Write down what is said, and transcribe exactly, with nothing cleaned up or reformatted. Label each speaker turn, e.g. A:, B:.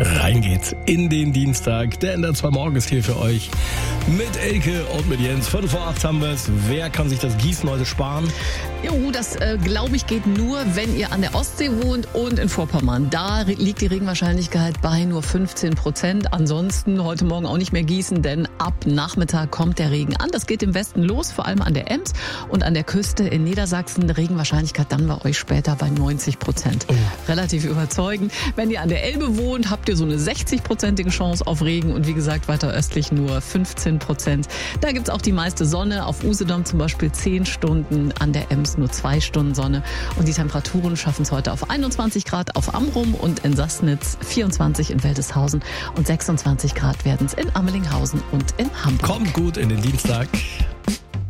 A: Rein geht's in den Dienstag. Der N D R zwei Morgen ist hier für euch. Mit Elke und mit Jens. Viertel vor acht haben wir es. Wer kann sich das Gießen heute sparen?
B: Jo, das äh, glaube ich geht nur, wenn ihr an der Ostsee wohnt und in Vorpommern. Da liegt die Regenwahrscheinlichkeit bei nur fünfzehn Prozent. Ansonsten heute Morgen auch nicht mehr gießen, denn ab Nachmittag kommt der Regen an. Das geht im Westen los, vor allem an der Ems und an der Küste in Niedersachsen. Regenwahrscheinlichkeit dann bei euch später bei neunzig Prozent. Oh. Relativ überzeugend. Wenn ihr an der Elbe wohnt, habt ihr so eine sechzig-prozentige Chance auf Regen und wie gesagt weiter östlich nur fünfzehn Prozent. Da gibt's auch die meiste Sonne. Auf Usedom zum Beispiel zehn Stunden, an der Ems nur zwei Stunden Sonne. Und die Temperaturen schaffen es heute auf einundzwanzig Grad auf Amrum und in Sassnitz, vierundzwanzig in Wildeshausen und sechsundzwanzig Grad werden es in Ammelinghausen und in Hamburg.
A: Kommt gut in den Dienstag.